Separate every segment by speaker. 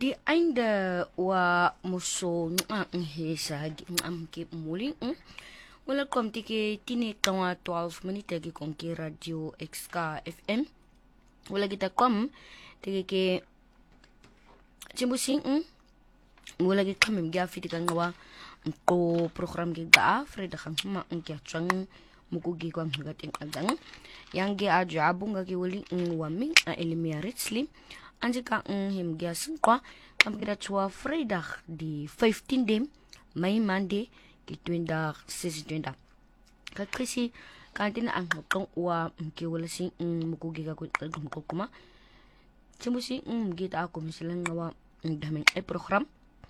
Speaker 1: Di einde wa muso ang hesa ang ke muli wala kom tike tini kawa 12 minute gi kon ki radio XK FM wala kita kom tike ke chimbusing wala gi kamem ga fiti kan wa ko program gi ga freda kan ma ang kya chang mukugi ko ang gating agang yang gi ajabung ga gi wali wami a elimiarit slim anjika him gi asin kwa kam kita chua freda di 15 dem may mande ki twinda 6 ka krisi kantin ang kong wa ki wala sing mukugi ga ko kuma chimusi gita ako misilang ngawa daming ay program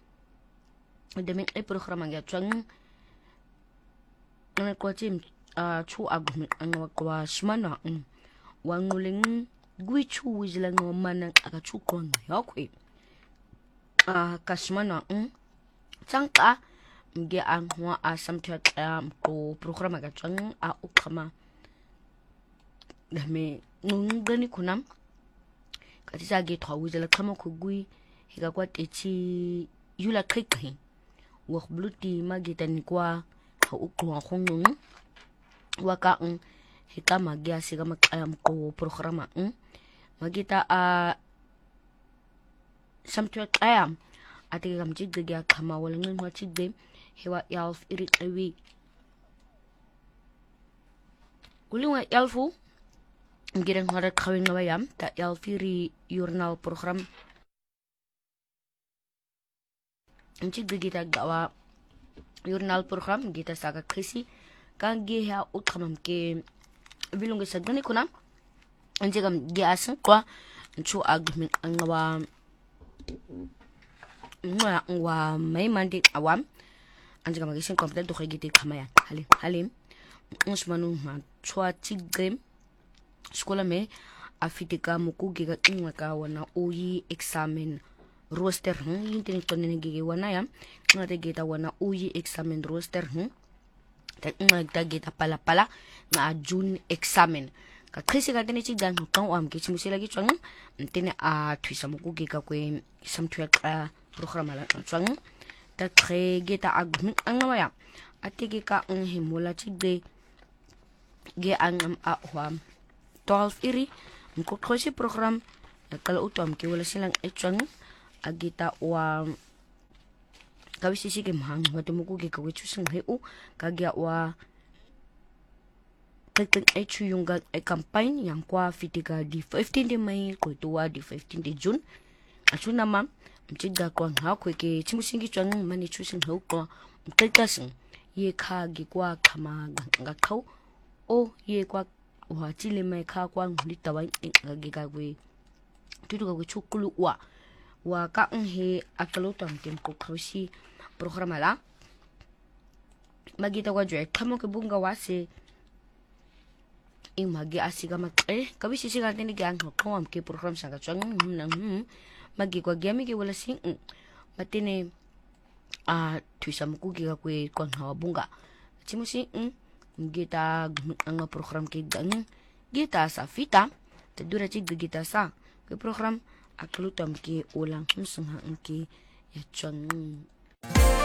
Speaker 1: ang yatwang ang kwa tim chu agum ang kwa shmana wanguling gui chu wilang manang aga chu kon yakwe kashmana changka nge ang wa asam chat ko program aga chang ukama dame ngani kunam katisa ge thawu jala kama ko gui higa kwa techi yula kikhi wa bluti magita ni kwa ukwa khonung waka hika magya siga makayam ko programa magita samtwa kayam ati gam jigga kama wala ngin wa chigde hewa yalf irit awi kuliwa yalfu ngirang harat khawing nawayam ta yalfiri journal program jigga kita gawa journal program kita saga krisi kan ge ha utkamam ke bilunga sagani kuna anjegam ge asan kwa chu agmin anwa may mandi awam anjegam ge sin complete do khigiti khamaya halim usmanu ma chua chigem skola me afitika mukugi ga ingaka wana uyi examen roster yintin tonne ge wana ya ngate geta wana uyi examen roster ta geta pala na June examen ka krisi ka tene chigdan kan am ke chimusi lagi chwang tene twisa mukugi ka kwe samtwa program la chwang ta kre geta agmin angwaya atege ka himula chigde ge ang wa 12 iri ko khosi program kala utom ke wala silang chwang agita wa kawisi sige mahang watu mukugi ka wichusing heu kagya wa tekten echu yung campaign yang kwa fitiga di 15 de May ko tuwa di 15 de June achu nama mchiga kwa ha ko ke chimusingi chwang mani chusing heu ko tekasing ye kha gi kwa khama ga khau o ye kwa wa chile mai kha kwa ngli tawai gi ga we tudu ga chukulu wa ka he akalutam tim ko khawsi programa la magita wa jwe kamo ke bunga wase magi asiga kabisi siga tini gang ko am ke program sa chang magi ko gyami ke wala sing matine tuisa mukugi ka kwe kon ha bunga chimusi gita ang program ke gang gita sa fita tadura chig gita sa ke program akalutam ke ulang sungha ke ya chang